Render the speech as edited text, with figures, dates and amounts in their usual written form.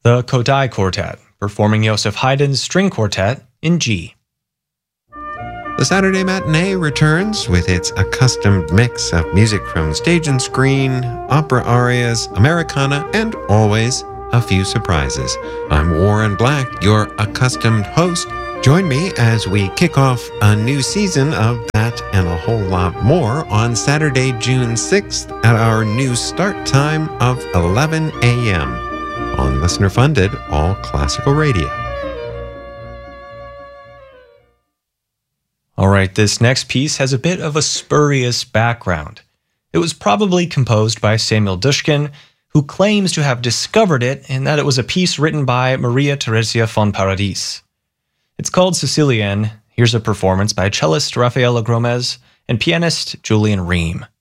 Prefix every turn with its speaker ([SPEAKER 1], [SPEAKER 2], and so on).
[SPEAKER 1] The Kodai Quartet, performing Joseph Haydn's String Quartet in G.
[SPEAKER 2] The Saturday Matinee returns with its accustomed mix of music from stage and screen, opera arias, Americana, and always a few surprises. I'm Warren Black, your accustomed host. Join me as we kick off a new season of that and a whole lot more on Saturday, June 6th at our new start time of 11 a.m. on listener-funded All Classical Radio.
[SPEAKER 1] All right, this next piece has a bit of a spurious background. It was probably composed by Samuel Dushkin, who claims to have discovered it and that it was a piece written by Maria Theresia von Paradis. It's called Sicilienne. Here's a performance by cellist Rafaela Gromez and pianist Julian Ream.